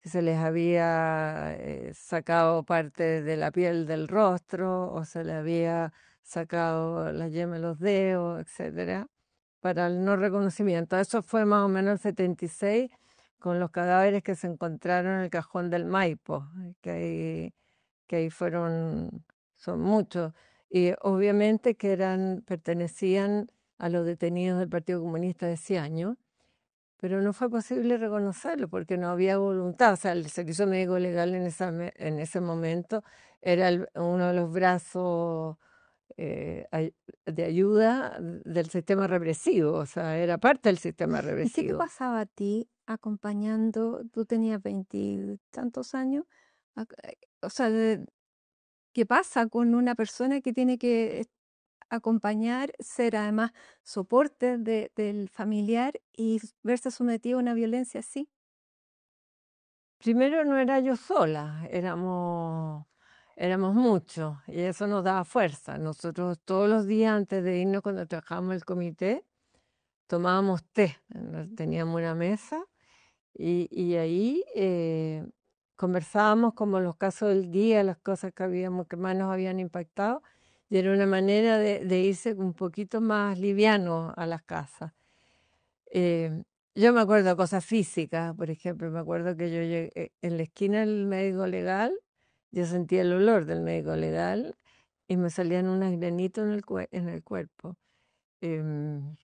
que se les había sacado parte de la piel del rostro o se les había sacado la yema de los dedos, etcétera, para el no reconocimiento. Eso fue más o menos el 76 con los cadáveres que se encontraron en el cajón del Maipo, que ahí son muchos, y obviamente que pertenecían a los detenidos del Partido Comunista de ese año, pero no fue posible reconocerlo porque no había voluntad. O sea, el servicio médico legal en ese momento era uno de los brazos de ayuda del sistema represivo, o sea, era parte del sistema ¿Y qué te represivo. pasaba a ti acompañando? Tú tenías veintitantos años. O sea, ¿qué pasa con una persona que tiene que acompañar, ser además soporte del familiar y verse sometido a una violencia así? Primero no era yo sola, éramos muchos y eso nos daba fuerza. Nosotros todos los días antes de irnos, cuando trabajábamos en el comité, tomábamos té. Teníamos una mesa y ahí conversábamos como los casos del día, las cosas que más nos habían impactado, y era una manera de irse un poquito más liviano a las casas. Eh, yo me acuerdo de cosas físicas, por ejemplo, me acuerdo que yo llegué en la esquina del médico legal, yo sentía el olor del médico legal y me salían unas granitos en el cuerpo. Em,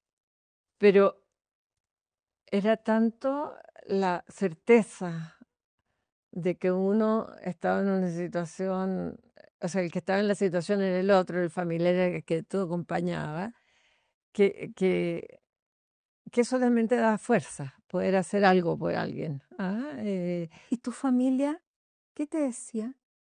pero era tanto la certeza de que uno estaba en una situación, o sea, el que estaba en la situación era el otro, el familiar era el que tú acompañaba, que, que, que solamente da fuerza poder hacer algo por alguien. ¿Y tu familia qué te decía?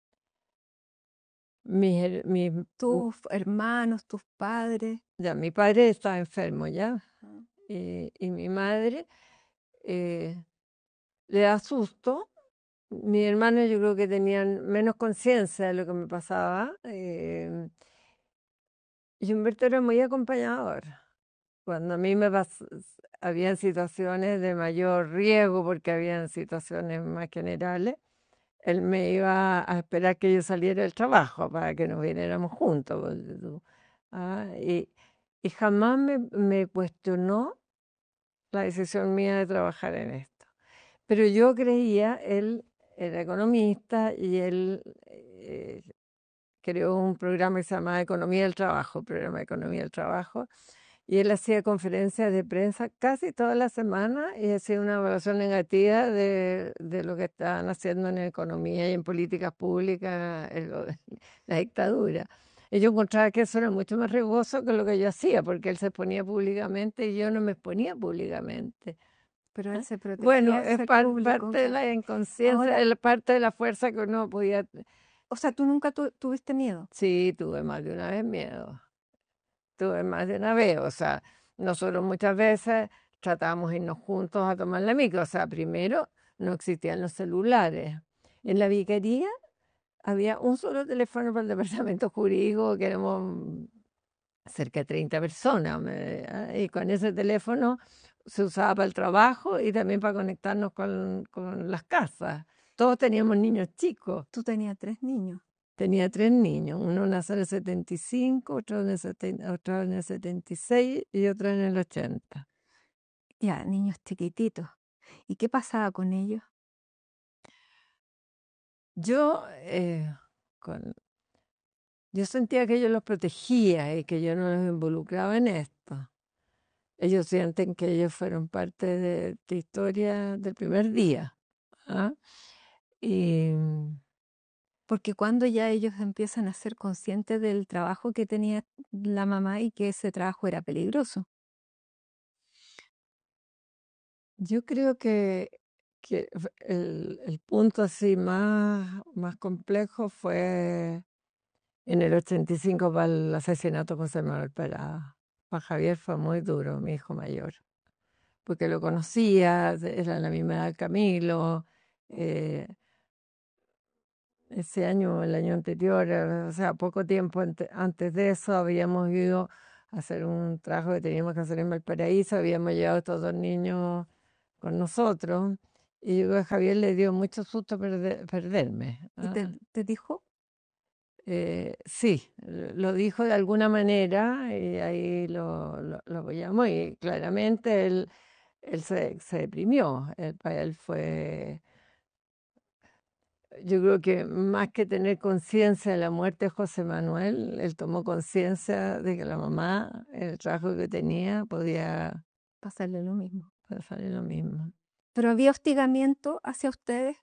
Mis, her- mis- ¿Tus hermanos, tus padres? ya, mi padre estaba enfermo ya, Ah. y mi madre eh, le da susto. Mis hermanos yo creo que tenían menos conciencia de lo que me pasaba. Y Humberto era muy acompañador. Cuando a mí habían situaciones de mayor riesgo, porque habían situaciones más generales, él me iba a esperar que yo saliera del trabajo para que nos viniéramos juntos. Ponte tú. Y jamás me cuestionó la decisión mía de trabajar en esto. Pero yo creía, él era economista y él creó un programa que se llamaba Economía del Trabajo, programa de Economía del Trabajo, y él hacía conferencias de prensa casi toda la semana y hacía una evaluación negativa de lo que estaban haciendo en economía y en políticas públicas la dictadura. Y yo encontraba que eso era mucho más riesgoso que lo que yo hacía, porque él se exponía públicamente y yo no me exponía públicamente. Pero él ¿Ah? se Bueno, protegía al es ser público, parte de claro. la inconsciencia, Ahora, parte de la fuerza que uno podía. o sea, tú nunca tuviste miedo. Sí, tuve más de una vez miedo. Tuve más de una vez, o sea, nosotros muchas veces tratábamos de irnos juntos a tomar la micro, o sea, primero no existían los celulares. En la vicaría había un solo teléfono para el departamento jurídico, que éramos cerca de 30 personas, y con ese teléfono se usaba para el trabajo y también para conectarnos con las casas. Todos teníamos niños chicos. Tú tenías tres niños. Tenía tres niños, uno nació en el 75, otro en el 76 y otro en el 80. Ya, niños chiquititos. ¿Y qué pasaba con ellos? Yo, con- yo sentía que yo los protegía y que yo no los involucraba en esto. Ellos sienten que ellos fueron parte de la historia del primer día. ¿Ah? Y Porque cuando ya ellos empiezan a ser conscientes del trabajo que tenía la mamá y que ese trabajo era peligroso. yo creo que el punto así más complejo fue en el 85 para el asesinato de José Manuel Parada. Juan Javier fue muy duro, mi hijo mayor, porque lo conocía, era la misma edad que Camilo. eh, Ese año, el año anterior, o sea, poco tiempo antes de eso, habíamos ido a hacer un trabajo que teníamos que hacer en Valparaíso, habíamos llevado a estos dos niños con nosotros Y yo creo que a Javier le dio mucho susto perderme. ¿Y te dijo? Sí, lo dijo de alguna manera y ahí lo apoyamos y claramente él se deprimió. Él, para él fue, yo creo que más que tener conciencia de la muerte de José Manuel, él tomó conciencia de que la mamá, el trabajo que tenía, podía Pasarle lo mismo. pasarle lo mismo. ¿Pero había hostigamiento hacia ustedes?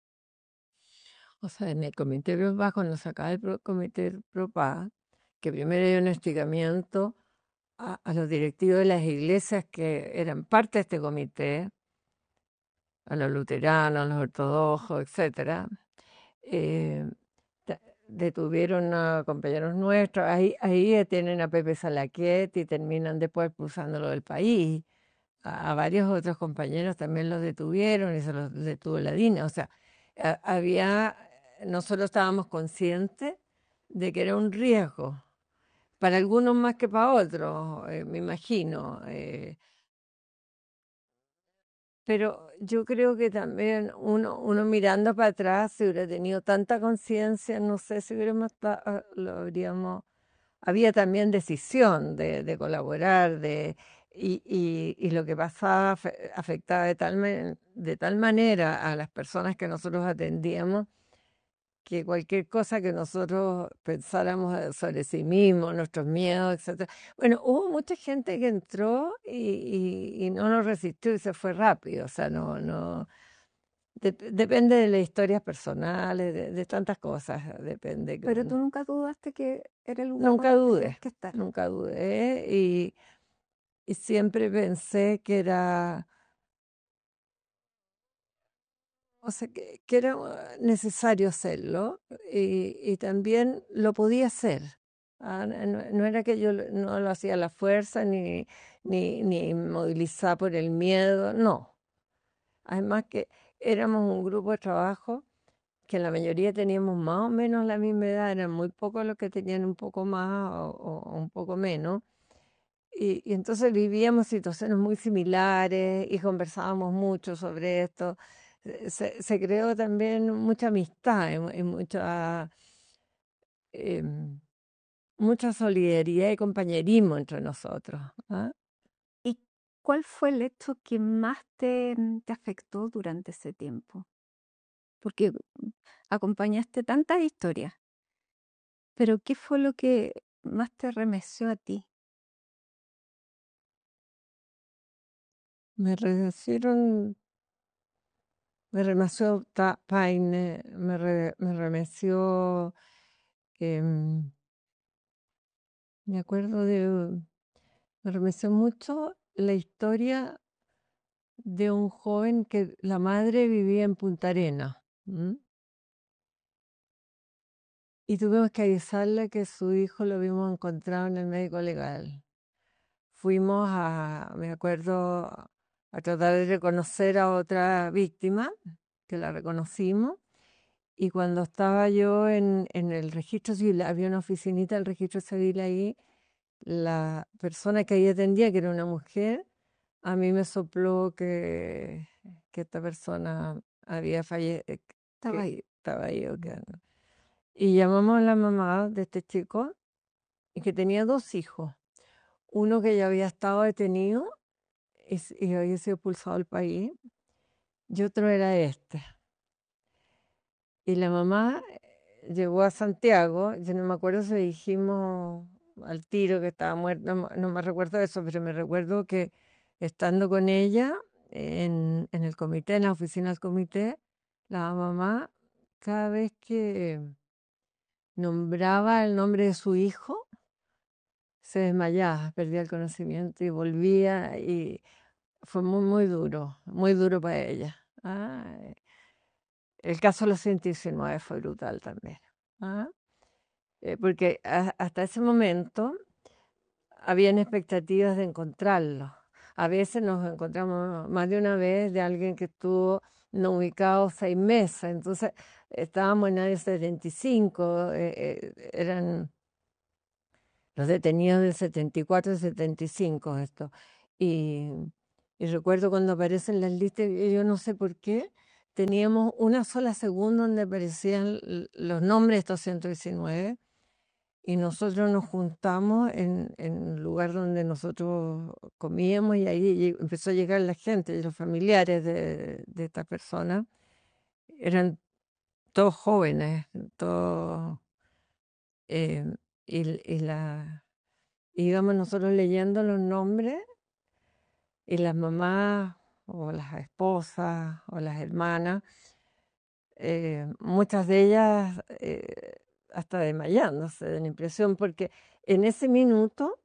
O sea, en el comité PROPA, cuando se acaba el comité PROPA, que primero hay un hostigamiento a los directivos de las iglesias que eran parte de este comité, a los luteranos, a los ortodoxos, etcétera, eh, detuvieron a compañeros nuestros, ahí detienen a Pepe Salaquet y terminan después expulsándolo del país. A varios otros compañeros también los detuvieron y se los detuvo la DINA. O sea, había, nosotros estábamos conscientes de que era un riesgo, para algunos más que para otros, me imagino. Pero yo creo que también uno mirando para atrás, si hubiera tenido tanta conciencia, no sé si hubiéramos, lo habríamos, había también decisión de colaborar, y lo que pasaba afectaba de tal manera a las personas que nosotros atendíamos, que cualquier cosa que nosotros pensáramos sobre sí mismos, nuestros miedos, etcétera. Bueno, hubo mucha gente que entró y no lo resistió y se fue rápido. O sea, no depende de las historias personales, de tantas cosas, depende. Pero tú nunca dudaste que era el lugar Nunca donde tenías que estar. nunca dudé y siempre pensé que era, o sea, que era necesario hacerlo y también lo podía hacer. No era que yo no lo hacía a la fuerza ni movilizada por el miedo, no. Además que éramos un grupo de trabajo que la mayoría teníamos más o menos la misma edad, eran muy pocos los que tenían un poco más o un poco menos. Y entonces vivíamos situaciones muy similares y conversábamos mucho sobre esto. Se creó también mucha amistad y em, mucha solidaridad y compañerismo entre nosotros. ¿Ah? ¿Y cuál fue el hecho que más te afectó durante ese tiempo? Porque acompañaste tantas historias, pero ¿qué fue lo que más te remeció a ti? Me recibieron, me remeció Paine, me remeció, em, me acuerdo me remeció mucho la historia de un joven que la madre vivía en Punta Arenas. Y tuvimos que avisarle que su hijo lo habíamos encontrado en el médico legal. Fuimos me acuerdo, a tratar de reconocer a otra víctima, que la reconocimos, y cuando estaba yo en el registro civil, había una oficinita del registro civil ahí, la persona que ahí atendía, que era una mujer, a mí me sopló que esta persona había fallecido, Estaba ahí. que estaba ahí. Y llamamos a la mamá de este chico y que tenía dos hijos. Uno que ya había estado detenido y había sido expulsado del país, y otro era este. Y la mamá llegó a Santiago, yo no me acuerdo si dijimos al tiro que estaba muerto, no me recuerdo eso, pero me recuerdo que estando con ella en el comité, en la oficina del comité, la mamá, cada vez que nombraba el nombre de su hijo, se desmayaba, perdía el conocimiento y volvía y fue muy duro para ella. El caso de los 119 fue brutal también. ¿Ah? Porque hasta ese momento habían expectativas de encontrarlo. A veces nos encontramos más de una vez de alguien que estuvo no ubicado 6 meses, entonces estábamos en el año 75, eran los detenidos del 74 y 75 esto. Y, Y recuerdo cuando aparecen las listas, y yo no sé por qué, teníamos una sola segunda donde aparecían los nombres de estos 119 y nosotros nos juntamos en el lugar donde nosotros comíamos y ahí empezó a llegar la gente y los familiares de estas personas. Eran todos jóvenes, todos, eh, y íbamos nosotros leyendo los nombres y las mamás o las esposas o las hermanas, muchas de ellas hasta desmayándose de la impresión, porque en ese minuto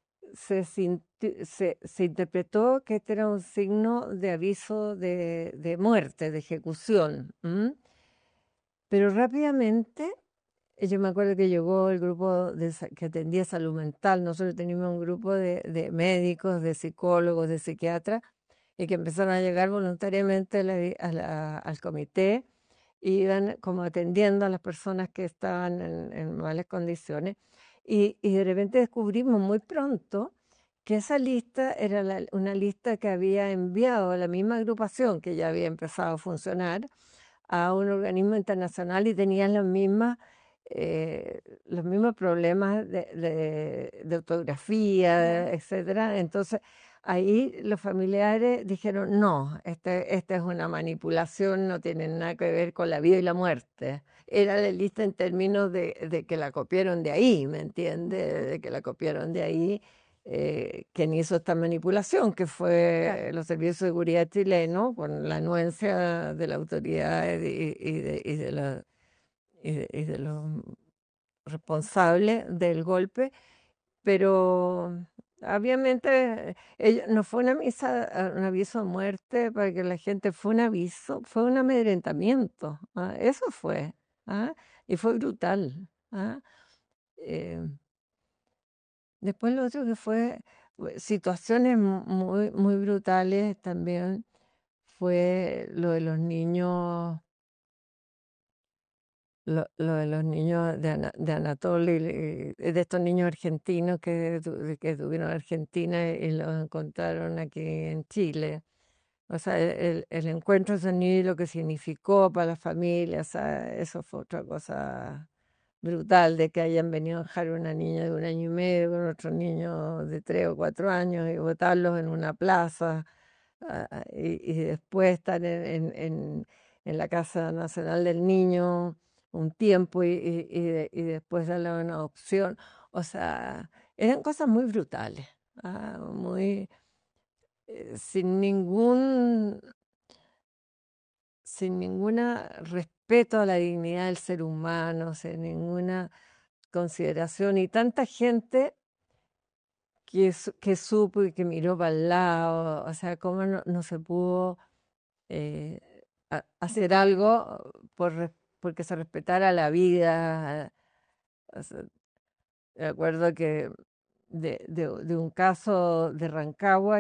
se interpretó que este era un signo de aviso de muerte, de ejecución. Pero rápidamente, yo me acuerdo que llegó el grupo que atendía salud mental. Nosotros teníamos un grupo de médicos, de psicólogos, de psiquiatras, y que empezaron a llegar voluntariamente al comité, y iban como atendiendo a las personas que estaban en malas condiciones. Y de repente descubrimos muy pronto que esa lista era una lista que había enviado la misma agrupación que ya había empezado a funcionar a un organismo internacional y tenían los mismos problemas de ortografía, etcétera. Entonces, ahí los familiares dijeron, no, esta es una manipulación, no tiene nada que ver con la vida y la muerte. Era la lista en términos de que la copiaron de ahí, ¿me entiendes? De que la copiaron de ahí. Quien hizo esta manipulación, que fue los servicios de seguridad chilenos, con la anuencia de la autoridad y de los responsables del golpe, pero obviamente no fue una misa, un aviso de muerte para que la gente, fue un aviso, fue un amedrentamiento, eso fue, ¿ah? Y fue brutal. ¿Ah? Eh, Después lo otro que fue situaciones muy, muy brutales también fue lo de los niños, lo de los niños de Anatolia, de estos niños argentinos que tuvieron en Argentina y los encontraron aquí en Chile. O sea, el encuentro de esos niños y lo que significó para la familia, o sea, eso fue otra cosa brutal, de que hayan venido a dejar una niña de 1 año y medio con otro niño de 3 o 4 años y botarlos en una plaza, y después estar en la Casa Nacional del Niño un tiempo y después darle una adopción. O sea, eran cosas muy brutales, muy sin ninguna respeto a la dignidad del ser humano, sin ninguna consideración, y tanta gente que supo y que miró para el lado. O sea, cómo no se pudo eh, hacer algo porque se respetara la vida. O sea, me acuerdo que de un caso de Rancagua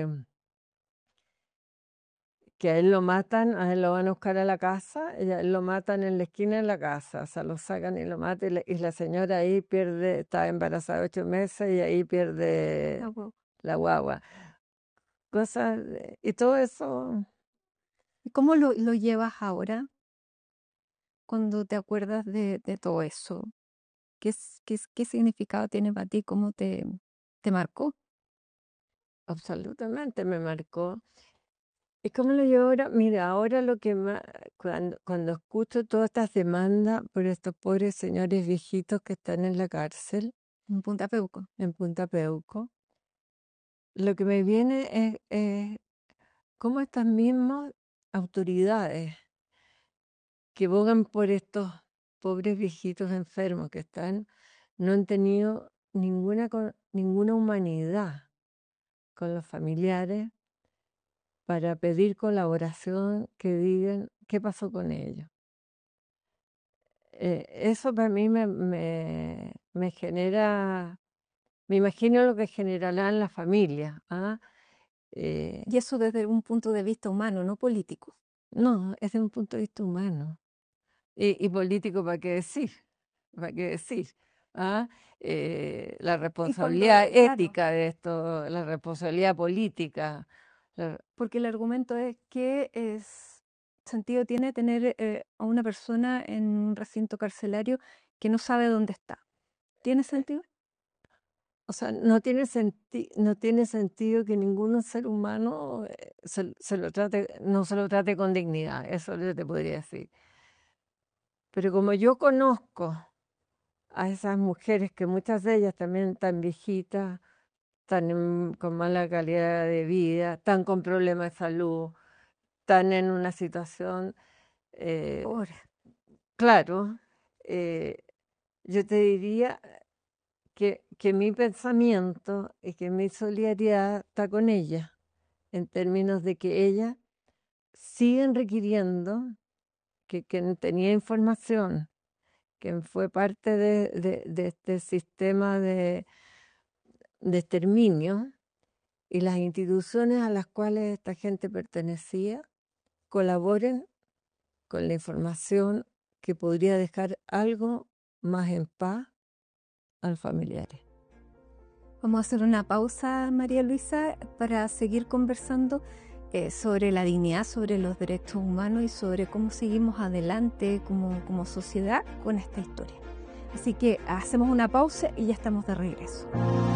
que a él lo matan, a él lo van a buscar a la casa, y a él lo matan en la esquina de la casa, o sea, lo sacan y lo matan, y la señora ahí pierde, está embarazada 8 meses y ahí pierde la guagua. Cosas, y todo eso. ¿Y cómo lo llevas ahora cuando te acuerdas de todo eso? ¿Qué significado tiene para ti? ¿Cómo te marcó? Absolutamente me marcó. ¿Y cómo lo llevo ahora? Mira, ahora lo que más, cuando escucho todas estas demandas por estos pobres señores viejitos que están en la cárcel, En Punta Peuco. en Punta Peuco, lo que me viene es cómo estas mismas autoridades que bogan por estos pobres viejitos enfermos que están, no han tenido ninguna humanidad con los familiares para pedir colaboración, que digan qué pasó con ellos. Eso para mí me genera, me imagino lo que generarán las familias. Y eso desde un punto de vista humano, no político. No, es de un punto de vista humano. Y político, ¿para qué decir? ¿Para qué decir? ¿Ah? La Y cuando, responsabilidad claro, ética de esto, la responsabilidad política, Claro. Porque el argumento es que sentido tiene tener a una persona en un recinto carcelario que no sabe dónde está. ¿Tiene sentido? O sea, no tiene sentido que ningún ser humano no se lo trate con dignidad, eso yo te podría decir. Pero como yo conozco a esas mujeres, que muchas de ellas también están viejitas, están con mala calidad de vida, están con problemas de salud, están en una situación, eh, Pobre. claro, eh, yo te diría que mi pensamiento y que mi solidaridad está con ella, en términos de que ellas siguen requiriendo, que quien tenía información, que fue parte de este sistema de exterminio, y las instituciones a las cuales esta gente pertenecía colaboren con la información que podría dejar algo más en paz a los familiares. Vamos a hacer una pausa, María Luisa, para seguir conversando sobre la dignidad, sobre los derechos humanos y sobre cómo seguimos adelante como sociedad con esta historia. Así que hacemos una pausa y ya estamos de regreso.